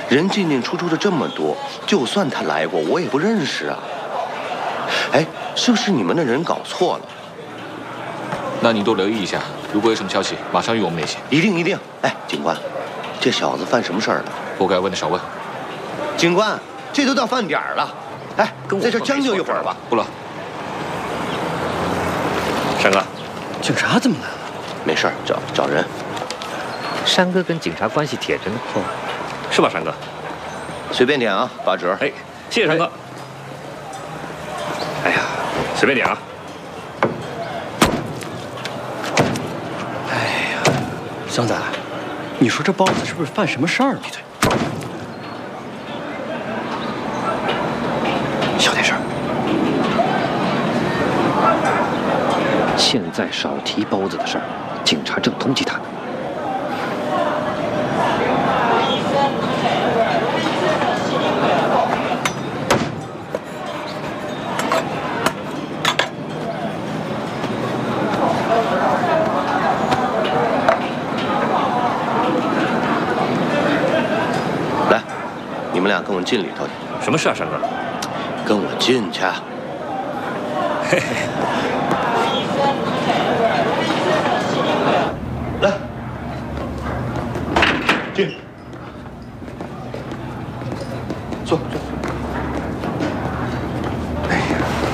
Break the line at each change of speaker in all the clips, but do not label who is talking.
人进进出出的这么多，就算他来过，我也不认识啊。哎，是不是你们的人搞错了？
那你多留意一下，如果有什么消息，马上与我们联系。
一定一定。哎，警官，这小子犯什么事儿了？
不该问的少问。
警官，这都到饭点了，哎，在这将就一会儿吧。
不了。
山哥，
警察怎么来了？
没事儿，找人。
山哥跟警察关系铁着呢。
哦，是吧，山哥？
随便点啊，8折。
哎，谢谢山哥。哎呀，随便点啊。
哎呀，祥仔，你说这包子是不是犯什么事儿了？闭嘴！小点声。
现在少提包子的事儿，警察正通缉他呢。
来，你们俩跟我进里头去。
什么事啊，山哥？
跟我进去。
嘿嘿。
来，进，坐。哎呀，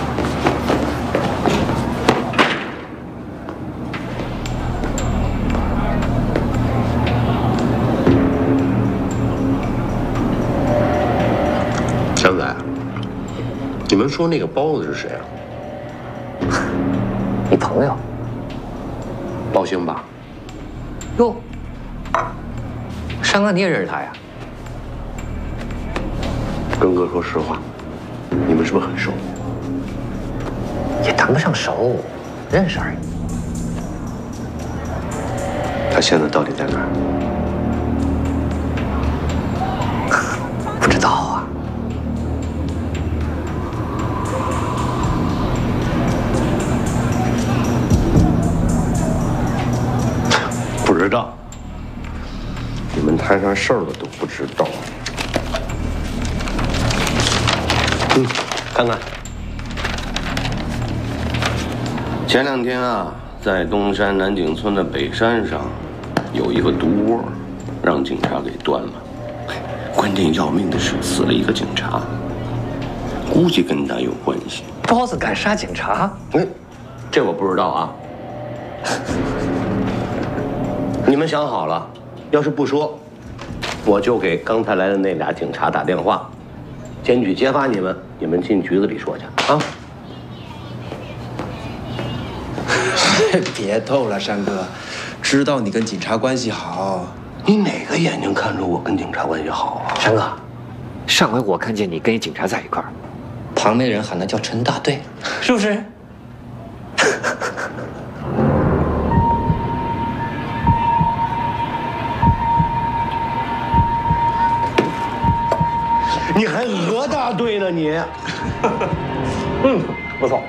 祥仔，你们说那个包子是谁啊？
你朋友？
包兴吧？
哟，山哥你也认识他呀？
跟哥说实话，你们是不是很熟？
也谈不上熟，认识而已。
他现在到底在哪儿？
不知道啊。
不知道。你们摊上事儿了都不知道。看看。前2天啊，在东山南景村的北山上，有一个毒窝，让警察给端了。关键要命的是，死了一个警察，估计跟他有关系。
包子敢杀警察？
这我不知道啊。你们想好了，要是不说，我就给刚才来的那俩警察打电话，检举揭发你们，你们进局子里说去啊。
别逗了，山哥，知道你跟警察关系好。
你哪个眼睛看出我跟警察关系好啊？
山哥，上回我看见你跟一警察在一块儿，旁边人喊他叫陈大队，是不是？
你还讹大队呢你？
不错。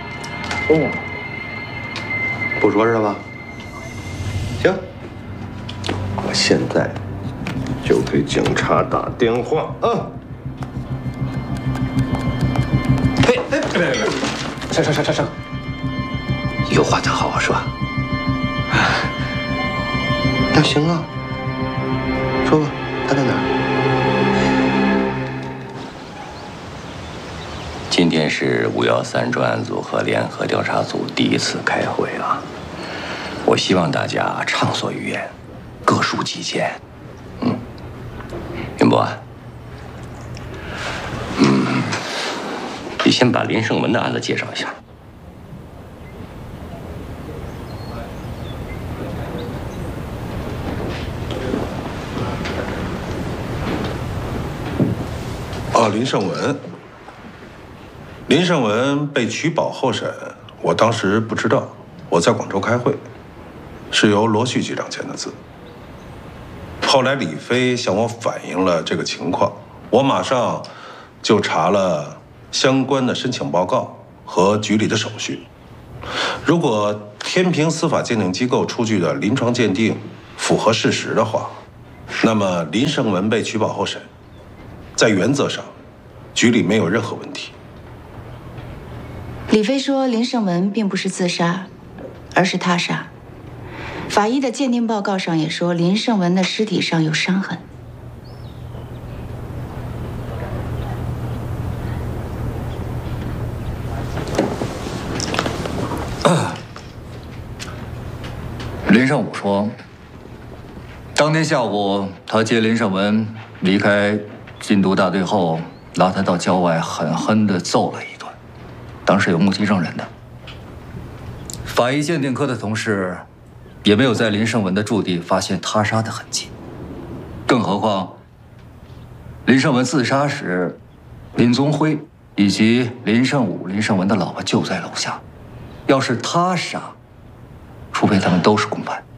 不说是吧？行，我现在就给警察打电话啊！
别！上！有话咱好好说。
那行啊，说吧，他在哪儿？
今天是513专案组和联合调查组第一次开会啊，我希望大家畅所欲言，各抒己见。云波，你先把林胜文的案子介绍一下。
林胜文被取保候审，我当时不知道，我在广州开会，是由罗旭局长签的字。后来李飞向我反映了这个情况，我马上就查了相关的申请报告和局里的手续。如果天平司法鉴定机构出具的临床鉴定符合事实的话， 那么林胜文被取保候审，在原则上，局里没有任何问题。
李飞说林胜文并不是自杀，而是他杀。法医的鉴定报告上也说林胜文的尸体上有伤痕。
林胜武说，当天下午他接林胜文离开禁毒大队后，拉他到郊外狠狠地揍了一顿。当时有目击证人的。法医鉴定科的同事也没有在林胜文的驻地发现他杀的痕迹。更何况，林胜文自杀时，林宗辉以及林胜武、林胜文的老婆就在楼下。要是他杀，除非他们都是共犯。